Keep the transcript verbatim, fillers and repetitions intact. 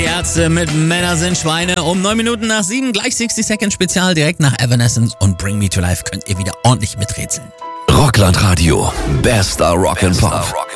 Die Ärzte mit Männer sind Schweine. Um neun Minuten nach sieben, gleich sixty Second Spezial, direkt nach Evanescence und Bring Me to Life könnt ihr wieder ordentlich miträtseln. Rockland Radio, bester Rock and Pop.